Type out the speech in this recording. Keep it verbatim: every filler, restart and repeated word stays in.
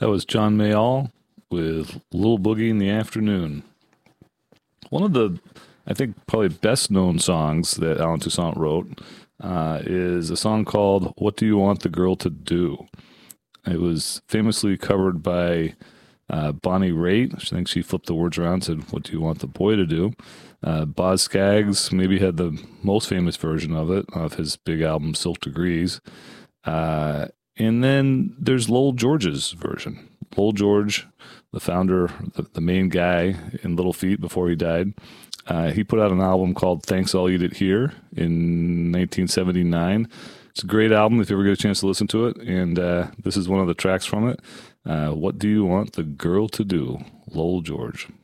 That was John Mayall with Little Boogie in the Afternoon. One of the, I think, probably best known songs that Alan Toussaint wrote uh, is a song called What Do You Want the Girl to Do? It was famously covered by uh, Bonnie Raitt. I think she flipped the words around and said, What do you want the boy to do? Uh, Boz Scaggs maybe had the most famous version of it, of his big album Silk Degrees. Uh, and then there's Lowell George's version. Lowell George, the founder, the, the main guy in Little Feat before he died, uh, he put out an album called Thanks I'll Eat It Here in nineteen seventy-nine. It's a great album if you ever get a chance to listen to it. And uh, this is one of the tracks from it. Uh, what do you want the girl to do? Lowell George.